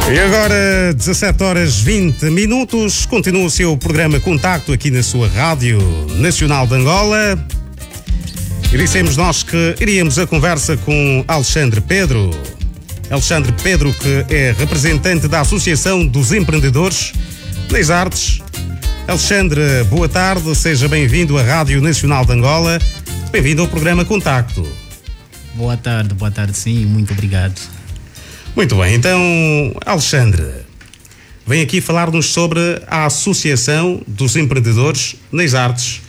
E agora, 17h20, continua o seu programa Contacto aqui na sua Rádio Nacional de Angola. E dissemos nós que iríamos a conversa com Alexandre Pedro. Alexandre Pedro, que é representante da Associação dos Empreendedores nas Artes. Alexandre, boa tarde, seja bem-vindo à Rádio Nacional de Angola. Bem-vindo ao programa Contacto. Boa tarde sim, muito obrigado. Muito bem, então, Alexandre, vem aqui falar-nos sobre a Associação dos Empreendedores nas Artes.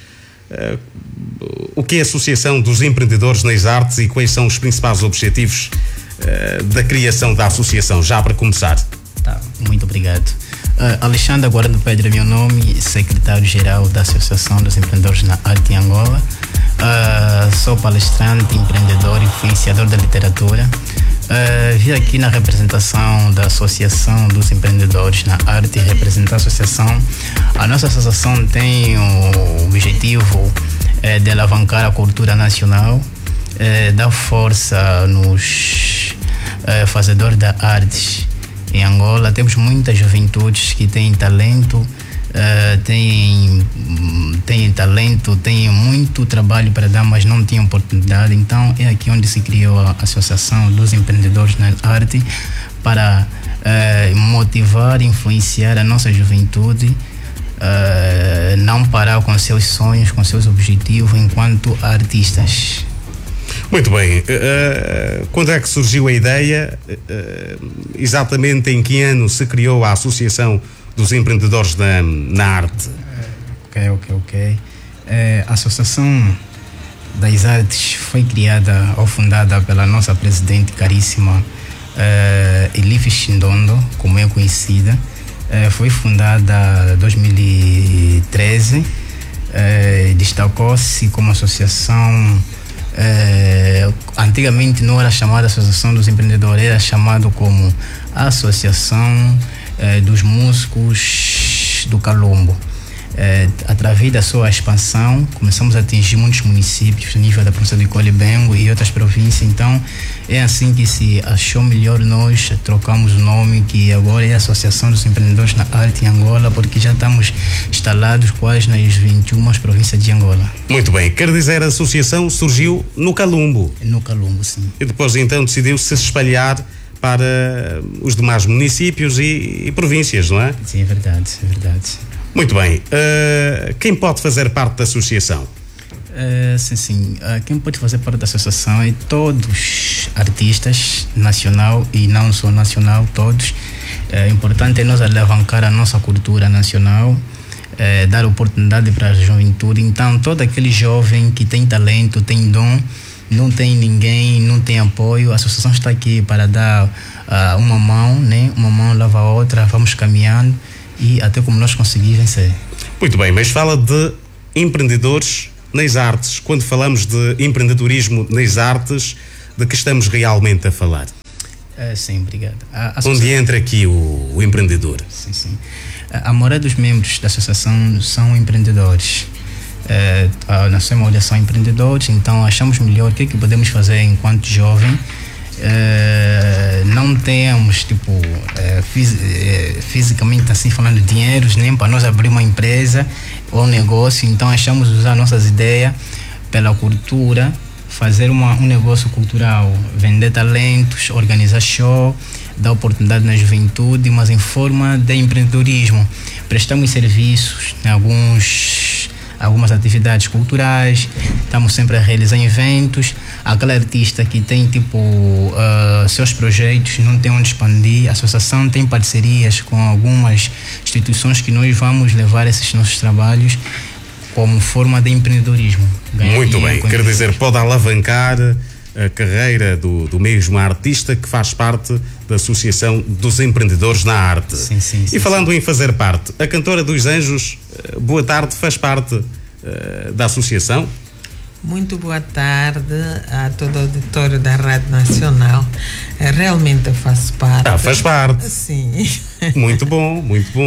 O que é a Associação dos Empreendedores nas Artes e quais são os principais objetivos da criação da associação, já para começar? Tá, muito obrigado. Alexandre Guarando Pedro é meu nome, secretário-geral da Associação dos Empreendedores na Arte em Angola. Sou palestrante, empreendedor, influenciador da literatura. Vim aqui na representação da Associação dos Empreendedores na Arte, representar a associação. A nossa associação tem o objetivo de alavancar a cultura nacional, dar força nos fazedores da arte em Angola. Temos muitas juventudes que têm talento, têm talento, têm muito trabalho para dar, mas não têm oportunidade. Então é aqui onde se criou a Associação dos Empreendedores na Arte para motivar, influenciar a nossa juventude, não parar com seus sonhos, com seus objetivos enquanto artistas. Muito bem. Quando é que surgiu a ideia? Exatamente em que ano se criou a Associação dos Empreendedores na Arte? Ok. A Associação das Artes foi criada ou fundada pela nossa presidente caríssima Elif Shindondo, como é conhecida. Foi fundada em 2013. Destacou-se como associação. Antigamente não era chamada Associação dos Empreendedores, era chamado como Associação dos Músicos do Calombo. Através da sua expansão, começamos a atingir muitos municípios a nível da província de Colibengo e outras províncias. Então, é assim que se achou melhor nós trocamos o nome, que agora é a Associação dos Empreendedores na Arte em Angola, porque já estamos instalados quase nas 21 províncias de Angola. Muito bem, quer dizer, a associação surgiu no Calombo. No Calombo, sim. E depois então decidiu-se se espalhar para os demais municípios e províncias, não é? Sim, é verdade. Muito bem. Quem pode fazer parte da associação? Sim. Quem pode fazer parte da associação é todos artistas, nacional e não só nacional, todos. Importante é nós alavancar a nossa cultura nacional, dar oportunidade para a juventude. Então, todo aquele jovem que tem talento, tem dom, não tem ninguém, não tem apoio, a associação está aqui para dar uma mão, né? Uma mão lava a outra, vamos caminhando e até como nós conseguimos vencer. Muito bem, mas fala de empreendedores nas artes. Quando falamos de empreendedorismo nas artes, de que estamos realmente a falar? Sim, obrigado. Onde entra aqui o empreendedor? Sim. A maioria dos membros da associação são empreendedores. Nós somos são empreendedores, então achamos melhor o que podemos fazer enquanto jovem. Não temos fisicamente assim falando dinheiros nem para nós abrir uma empresa ou um negócio, então achamos usar nossas ideias pela cultura, fazer um negócio cultural, vender talentos, organizar show, dar oportunidade na juventude, mas em forma de empreendedorismo. Prestamos serviços em algumas atividades culturais, estamos sempre a realizar eventos. Aquele artista que tem seus projetos, não tem onde expandir, a associação tem parcerias com algumas instituições que nós vamos levar esses nossos trabalhos como forma de empreendedorismo. Muito bem, quer dizer, pode alavancar a carreira do mesmo artista que faz parte da Associação dos Empreendedores na Arte. Sim. E falando em fazer parte, a cantora dos Anjos, boa tarde, faz parte da associação? Muito boa tarde a todo o auditório da Rádio Nacional. Realmente eu faço parte. Faz parte. Sim. Muito bom.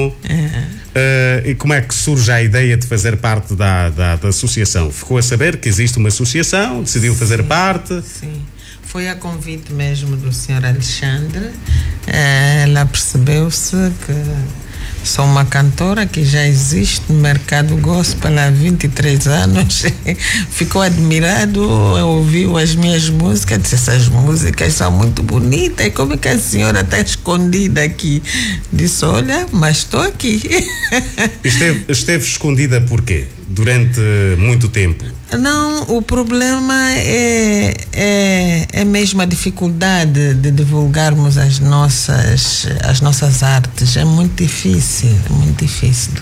E como é que surge a ideia de fazer parte da associação? Ficou a saber que existe uma associação, decidiu fazer parte? Sim. Foi a convite mesmo do Sr. Alexandre. Ela percebeu-se que sou uma cantora que já existe no mercado gospel há 23 anos. Ficou admirado, ouviu as minhas músicas, disse: essas músicas são muito bonitas, e como é que a senhora está escondida aqui? Disse: olha, mas estou aqui. Esteve escondida por quê? Durante muito tempo? Não, o problema é mesmo a dificuldade de divulgarmos as nossas artes. É muito difícil, muito difícil.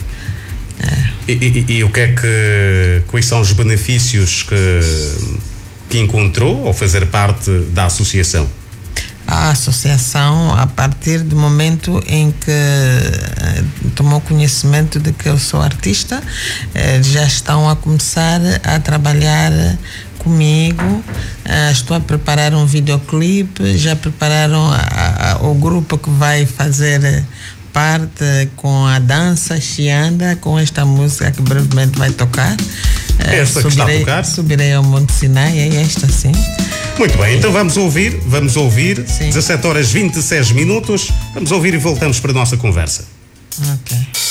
E o que é quais são os benefícios que encontrou ao fazer parte da associação? A associação, a partir do momento em que tomou conhecimento de que eu sou artista, já estão a começar a trabalhar comigo. Estou a preparar um videoclipe, já prepararam o grupo que vai fazer parte com a dança Xianda, com esta música que brevemente vai tocar. Esta que está a tocar? Subirei ao Monte Sinai, é esta sim. Muito bem, então vamos ouvir, sim. 17h26, vamos ouvir e voltamos para a nossa conversa. Ok.